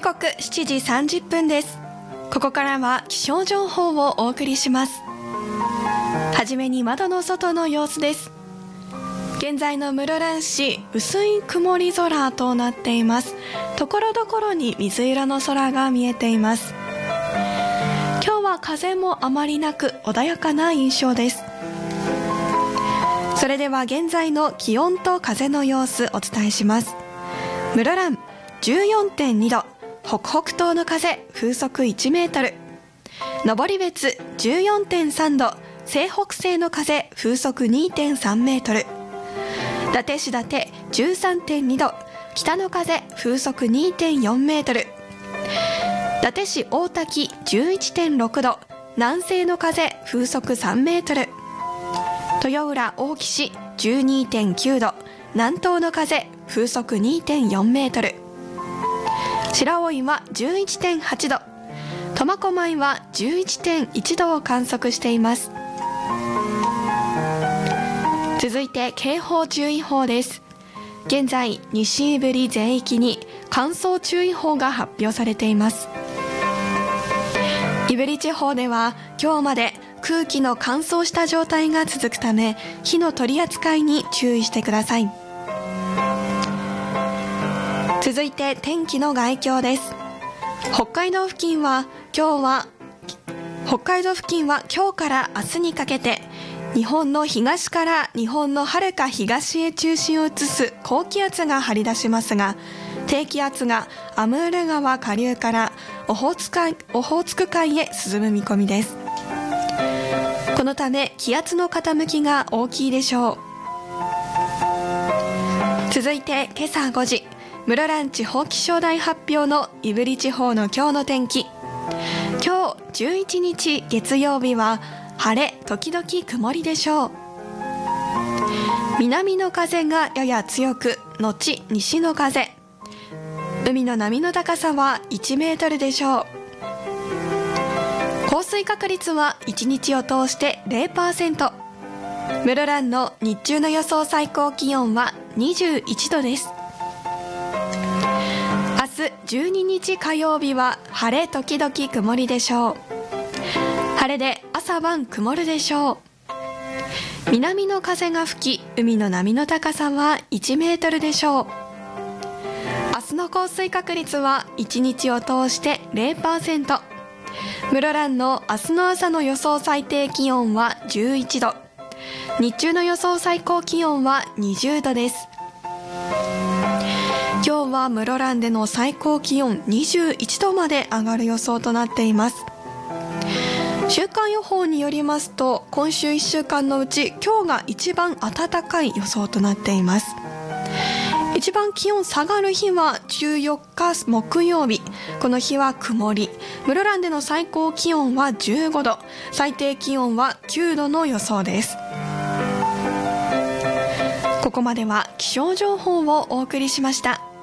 刻7時30分です。ここからは気象情報をお送りします。はじめに窓の外の様子です。現在の室蘭市、薄い曇り空となっています。ところどころに水色の空が見えています。今日は風もあまりなく穏やかな印象です。それでは現在の気温と風の様子お伝えします。室蘭 14.2 度、北北東の風風速1メートル、登別 14.3 度、西北西の風風速 2.3 メートル、伊達市伊達 13.2 度、北の風風速 2.4 メートル、伊達市大滝 11.6 度、南西の風風速3メートル、豊浦大木市 12.9 度、南東の風風速 2.4 メートル、白老は 11.8 度、苫小牧は 11.1 度を観測しています。続いて警報注意報です。現在西胆振全域に乾燥注意報が発表されています。胆振地方では今日まで空気の乾燥した状態が続くため、火の取り扱いに注意してください。続いて天気の概況です。北海道付近は今日から明日にかけて日本の東から日本の遥か東へ中心を移す高気圧が張り出しますが、低気圧がアムール川下流からオホーツク海へ進む見込みです。このため気圧の傾きが大きいでしょう。続いて今朝5時、室蘭地方気象台発表の胆振地方の今日の天気。今日11日月曜日は晴れ時々曇りでしょう。南の風がやや強く、後西の風。海の波の高さは1メートルでしょう。降水確率は1日を通して 0%。 室蘭の日中の予想最高気温は21度です。明日12日火曜日は晴れ時々曇りでしょう。晴れで朝晩曇るでしょう。南の風が吹き、海の波の高さは1メートルでしょう。明日の降水確率は1日を通して 0%。 室蘭の明日の朝の予想最低気温は11度、日中の予想最高気温は20度です。今日は室蘭での最高気温21度まで上がる予想となっています。週間予報によりますと、今週1週間のうち今日が一番暖かい予想となっています。一番気温下がる日は14日木曜日、この日は曇り、室蘭での最高気温は15度、最低気温は9度の予想です。ここまでは気象情報をお送りしました。